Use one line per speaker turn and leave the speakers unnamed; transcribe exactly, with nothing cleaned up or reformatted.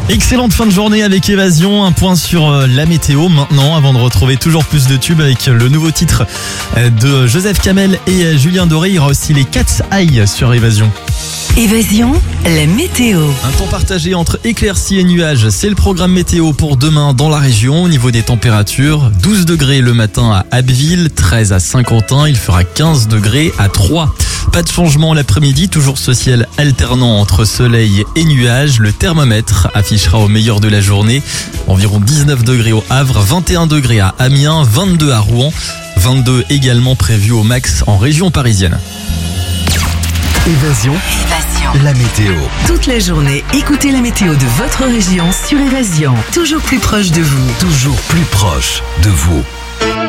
Excellente fin de journée avec Évasion, un point sur la météo maintenant avant de retrouver toujours plus de tubes avec le nouveau titre de Joseph Kamel et Julien Doré. Il y aura aussi les Cat's Eye sur Évasion.
Évasion, la météo.
Un temps partagé entre éclaircies et nuages, c'est le programme météo pour demain dans la région. Au niveau des températures, douze degrés le matin à Abbeville, treize à Saint-Quentin, il fera quinze degrés à Troyes. Pas de changement l'après-midi, toujours ce ciel alternant entre soleil et nuages. Le thermomètre affichera au meilleur de la journée environ dix-neuf degrés au Havre, vingt et un degrés à Amiens, vingt-deux à Rouen, vingt-deux également prévus au max en région parisienne.
Évasion,
Évasion.
la météo.
Toute la journée, écoutez la météo de votre région sur Évasion. Toujours plus proche de vous.
Toujours plus proche de vous.